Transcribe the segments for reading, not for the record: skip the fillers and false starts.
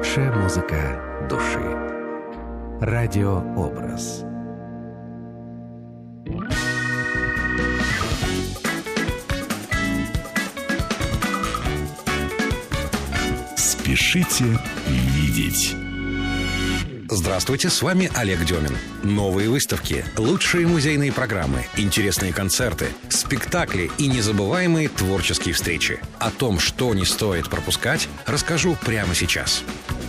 Лучшая музыка души. Радиообраз. Спешите видеть. Здравствуйте, с вами Олег Демин. Новые выставки, лучшие музейные программы, интересные концерты, спектакли и незабываемые творческие встречи. О том, что не стоит пропускать, расскажу прямо сейчас.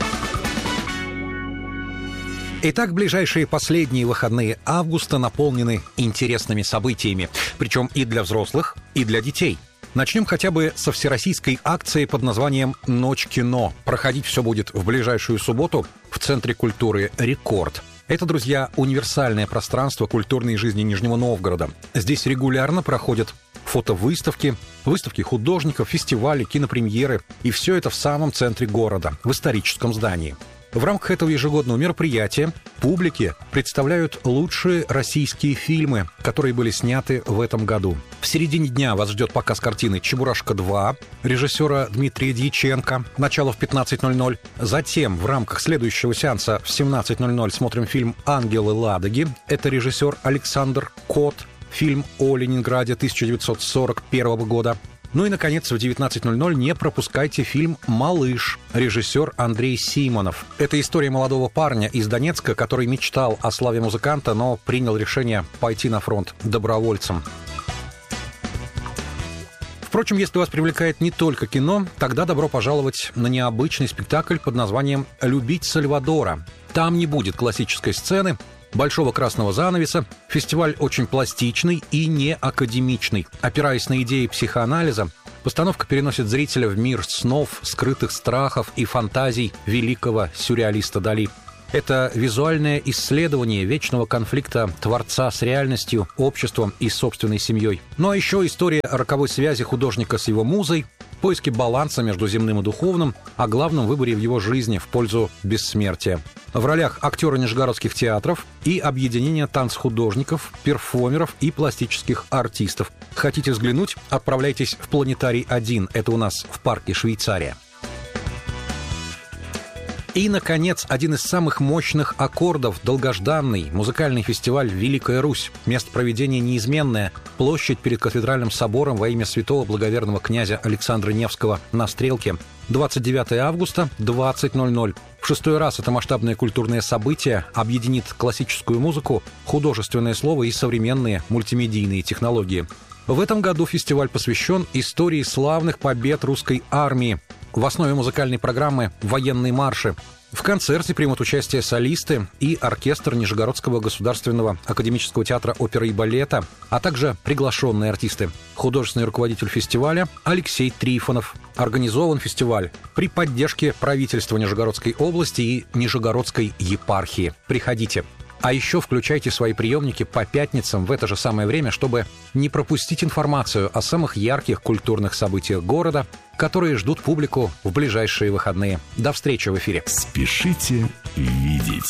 Итак, ближайшие последние выходные августа наполнены интересными событиями, причем и для взрослых, и для детей. Начнем хотя бы со всероссийской акции под названием «Ночь кино». Проходить все будет в ближайшую субботу в Центре культуры «Рекорд». Это, друзья, универсальное пространство культурной жизни Нижнего Новгорода. Здесь регулярно проходят фотовыставки, выставки художников, фестивали, кинопремьеры. И все это в самом центре города, в историческом здании. В рамках этого ежегодного мероприятия публике представляют лучшие российские фильмы, которые были сняты в этом году. В середине дня вас ждет показ картины «Чебурашка 2» режиссера Дмитрия Дьяченко, начало в 15:00. Затем в рамках следующего сеанса в 17:00 смотрим фильм «Ангелы Ладоги». Это режиссер Александр Кот, фильм о Ленинграде 1941 года. Ну и, наконец, в 19:00 не пропускайте фильм «Малыш», режиссер Андрей Симонов. Это история молодого парня из Донецка, который мечтал о славе музыканта, но принял решение пойти на фронт добровольцем. Впрочем, если вас привлекает не только кино, тогда добро пожаловать на необычный спектакль под названием «Любить Сальвадора». Там не будет классической сцены, большого красного занавеса. Фестиваль очень пластичный и не академичный. Опираясь на идеи психоанализа, постановка переносит зрителя в мир снов, скрытых страхов и фантазий великого сюрреалиста Дали. Это визуальное исследование вечного конфликта творца с реальностью, обществом и собственной семьей. Ну а еще история роковой связи художника с его музой, поиски баланса между земным и духовным, о главном выборе в его жизни в пользу бессмертия. В ролях актера нижегородских театров и объединения танцхудожников, перформеров и пластических артистов. Хотите взглянуть? Отправляйтесь в Планетарий 1. Это у нас в парке Швейцария. И, наконец, один из самых мощных аккордов, долгожданный музыкальный фестиваль «Великая Русь». Место проведения неизменное. Площадь перед кафедральным собором во имя святого благоверного князя Александра Невского на Стрелке. 29 августа, 20:00. В шестой раз это масштабное культурное событие объединит классическую музыку, художественное слово и современные мультимедийные технологии. В этом году фестиваль посвящен истории славных побед русской армии. В основе музыкальной программы «Военные марши». В концерте примут участие солисты и оркестр Нижегородского государственного академического театра оперы и балета, а также приглашенные артисты. Художественный руководитель фестиваля Алексей Трифонов. Организован фестиваль при поддержке правительства Нижегородской области и Нижегородской епархии. Приходите. А еще включайте свои приемники по пятницам в это же самое время, чтобы не пропустить информацию о самых ярких культурных событиях города, которые ждут публику в ближайшие выходные. До встречи в эфире. Спешите видеть.